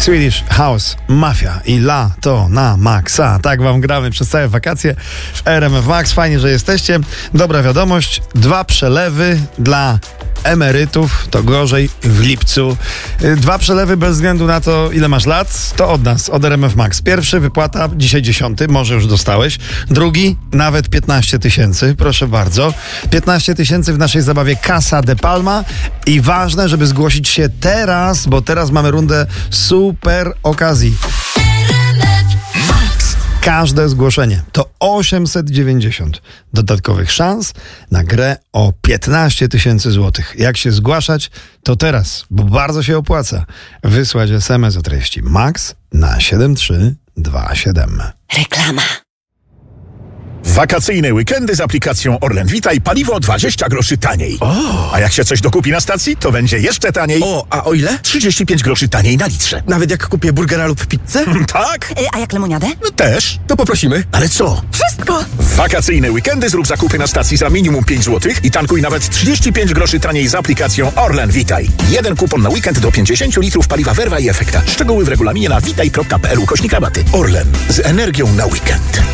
Swedish House Mafia i Lato na Maxa. Tak wam gramy przez całe wakacje w RMF Max. Fajnie, że jesteście. Dobra wiadomość, 2 przelewy dla emerytów, to gorzej w lipcu. 2 przelewy bez względu na to, ile masz lat, to od nas, od RMF Max. Pierwszy wypłata, dzisiaj 10, może już dostałeś. Drugi, nawet 15 000, proszę bardzo. 15 000 w naszej zabawie Casa de Palma i ważne, żeby zgłosić się teraz, bo teraz mamy rundę super okazji. Każde zgłoszenie to 890 dodatkowych szans na grę o 15 000 złotych. Jak się zgłaszać, to teraz, bo bardzo się opłaca, wysłać SMS o treści MAX na 7327. Reklama. Wakacyjne weekendy z aplikacją Orlen Vitaj, paliwo 20 groszy taniej. A jak się coś dokupi na stacji, to będzie jeszcze taniej. A o ile? 35 groszy taniej na litrze. Nawet jak kupię burgera lub pizzę? Tak? A jak lemoniadę? Też. To poprosimy. Ale co? Wszystko! W wakacyjne weekendy zrób zakupy na stacji za minimum 5 zł i tankuj nawet 35 groszy taniej z aplikacją Orlen Vitaj. 1 kupon na weekend do 50 litrów paliwa Verva i Efekta. Szczegóły w regulaminie na vitaj.pl/rabaty. Orlen. Z energią na weekend.